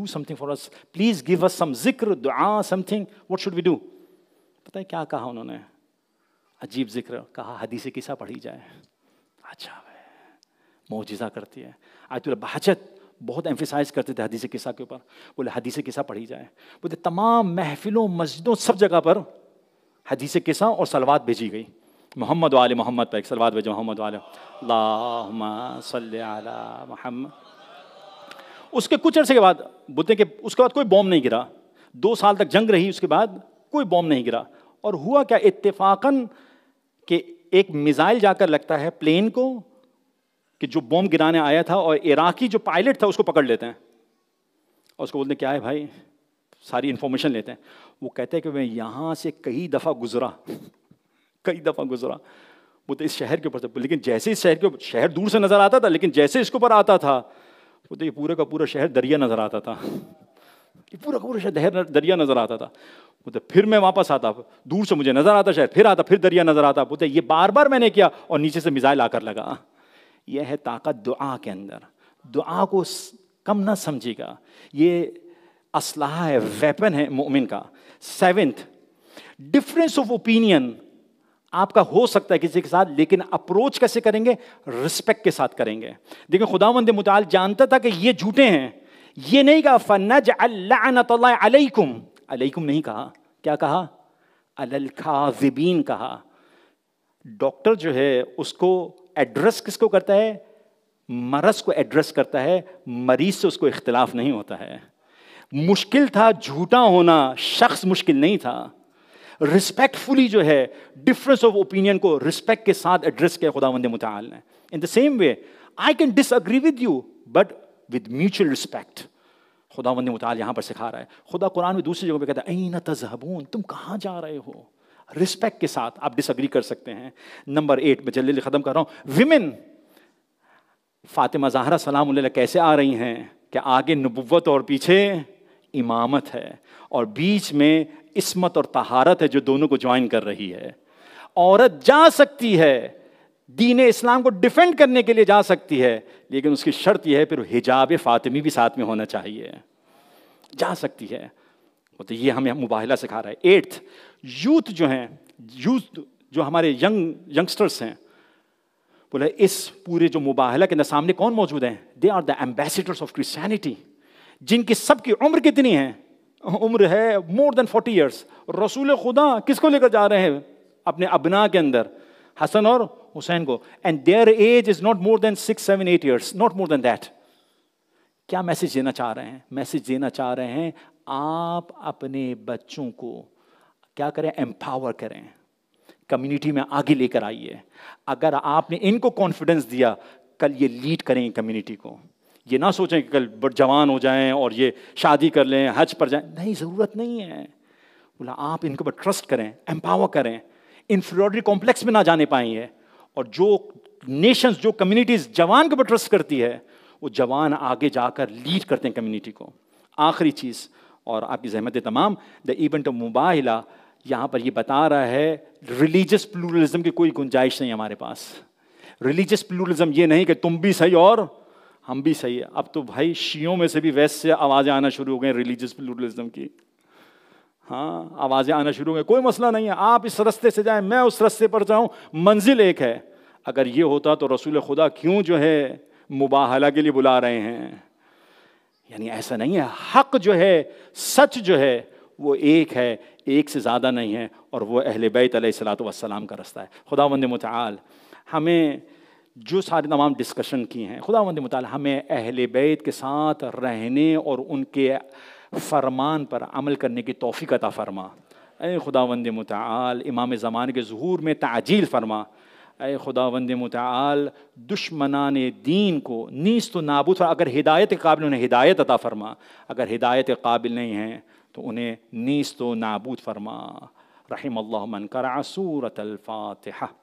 do something for us? Please give us some zikr, dua, something. What should we do? پتہ ہے کیا کہا انہوں نے؟ عجیب ذکر کہا, حدیث قصہ پڑھی جائے. اچھا معجزہ کرتی ہے. آیت البہجت بہت ایمفیسائز کرتے تھے حدیث قصہ کے اوپر. بولے حدیث قصہ پڑھی جائے. بولے تمام محفلوں, مسجدوں, سب جگہ پر حدیث قصہ اور صلوات بھیجی گئی. محمد و آل محمد پہ ایک صلوات بھیجو, محمد و آل اللہم صلی علی محمد. اس کے کچھ عرصے کے بعد بولتے کہ اس کے بعد کوئی بوم نہیں گرا. 2 سال تک جنگ رہی, اس کے بعد کوئی بوم نہیں گرا. اور ہوا کیا, اتفاقاً کہ ایک میزائل جا کر لگتا ہے پلین کو کہ جو بوم گرانے آیا تھا, اور عراقی جو پائلٹ تھا اس کو پکڑ لیتے ہیں اور اس کو بولتے ہیں کیا ہے بھائی, ساری انفارمیشن لیتے ہیں. وہ کہتے ہیں کہ میں یہاں سے کئی دفعہ گزرا. بولتے اس شہر کے اوپر سے, لیکن جیسے اس شہر کے اوپر, شہر دور سے نظر آتا تھا, لیکن جیسے اس کے اوپر آتا تھا بولتے یہ پورے کا پورا شہر دریا نظر آتا تھا. یہ پورا کا پورا شہر دریا نظر آتا تھا. بولتے پھر میں واپس آتا, دور سے مجھے نظر آتا شہر, پھر آتا, پھر دریا نظر آتا. بولتے یہ بار بار میں نے کیا اور نیچے سے میزائل آ کر لگا. یہ ہے طاقت دعا کے اندر. دعا کو کم نہ سمجھے گا, یہ اسلحہ ہے, ویپن ہے مومن کا. 7th, ڈفرینس آف اوپینین آپ کا ہو سکتا ہے کسی کے ساتھ, لیکن اپروچ کیسے کریں گے؟ رسپیکٹ کے ساتھ کریں گے. دیکھیں خداوند متعال جانتا تھا کہ یہ جھوٹے ہیں. یہ نہیں کہا فَنَجْعَلْ لَعْنَةَ اللَّهِ عَلَيْكُمْ, علیکم نہیں کہا, کیا کہا؟ عَلَى الْكَاذِبِينَ کہا. ڈاکٹر جو ہے اس کو ایڈریس کس کو کرتا ہے؟ مرض کو ایڈریس کرتا ہے, مریض سے اس کو اختلاف نہیں ہوتا ہے. مشکل تھا جھوٹا ہونا, شخص مشکل نہیں تھا. رسپیکٹ فلی جو ہے ڈفرینس آف اوپینین کو رسپیکٹ کے ساتھ ایڈریس کیا خداوند متعال نے. ان the same way I can dish agree with you but with mutual respect. خداوند متعال یہاں پر سکھا رہا ہے. خدا قرآن میں دوسری جگہ پہ کہتا ہے این تذہبون, تم کہاں جا رہے ہو؟ رسپیکٹ کے ساتھ آپ ڈس اگری کر سکتے ہیں. نمبر 8 میں جلدی ختم کر رہا ہوں. ویمن, فاطمہ زہرا سلام اللہ کیسے آ رہی ہیں کہ آگے نبوت اور پیچھے امامت ہے, اور بیچ میں عصمت اور طہارت ہے جو دونوں کو جوائن کر رہی ہے. عورت جا سکتی ہے دین اسلام کو ڈیفینڈ کرنے کے لیے, جا سکتی ہے, لیکن اس کی شرط یہ ہے پھر حجاب فاطمی بھی ساتھ میں ہونا چاہیے. جا سکتی ہے, تو یہ ہمیں مباہلہ سکھا رہا ہے. 8th, یوتھ جو ہیں, یوتھ جو ہمارے ینگسٹرس ہیں, بولے اس پورے جو مباہلہ کے سامنے کون موجود ہیں؟ They are the ایمبیسیڈرس of Christianity, جن کی سب کی عمر کتنی ہے؟ عمر ہے مور دین 40 ایئرس. رسول خدا کس کو لے کر جا رہے ہیں اپنے ابنا کے اندر؟ حسن اور حسین کو. And their age is not more then 6, 7, 8 years, not more then that. کیا میسج دینا چاہ رہے ہیں؟ میسج دینا چاہ رہے ہیں آپ اپنے بچوں کو کیا کریں؟ امپاور کریں, کمیونٹی میں آگے لے کر آئیے. اگر آپ نے ان کو کانفیڈنس دیا, کل یہ لیڈ کریں کمیونٹی کو. یہ نہ سوچیں کہ کل جوان ہو جائیں اور یہ شادی کر لیں, حج پر جائیں, نہیں, ضرورت نہیں ہے. بولا آپ ان کے اوپر ٹرسٹ کریں, امپاور کریں, انفیریورٹی کمپلیکس میں نہ جانے پائیں گے. اور جو نیشنز, جو کمیونٹیز جوان کے اوپر ٹرسٹ کرتی ہے, وہ جوان آگے جا کر لیڈ کرتے ہیں کمیونٹی کو. آخری چیز, اور آپ کی زحمت تمام, دا ایونٹ آف مباہلہ یہاں پر یہ بتا رہا ہے ریلیجس پلورلزم کی کوئی گنجائش نہیں ہمارے پاس. ریلیجس پلورلزم یہ نہیں کہ تم بھی صحیح اور ہم بھی صحیح ہے. اب تو بھائی شیعوں میں سے بھی ویسٹ سے آوازیں آنا شروع ہو گئیں ریلیجس پلورلزم کی. ہاں, آوازیں آنا شروع ہو گئیں. کوئی مسئلہ نہیں ہے, آپ اس رستے سے جائیں, میں اس رستے پر جاؤں, منزل ایک ہے. اگر یہ ہوتا تو رسول خدا کیوں جو ہے مباہلہ کے لیے بلا رہے ہیں؟ یعنی ایسا نہیں ہے. حق جو ہے, سچ جو ہے, وہ ایک ہے, ایک سے زیادہ نہیں ہے, اور وہ اہل بیت علیہ الصلوۃ والسلام کا رستہ ہے. خداوند متعال ہمیں جو سارے تمام ڈسکشن کی ہیں, خداوند متعال ہمیں اہل بیت کے ساتھ رہنے اور ان کے فرمان پر عمل کرنے کی توفیق عطا فرما. اے خداوند متعال امام زمان کے ظہور میں تعجیل فرما. اے خداوند متعال دشمنان دین کو نیست و نابود فرما. اگر ہدایت کے قابل انہیں ہدایت عطا فرما, اگر ہدایت کے قابل نہیں ہیں تو انہیں نیست و نابود فرما. رحم اللہ من قرأ سورۃ الفاتحہ.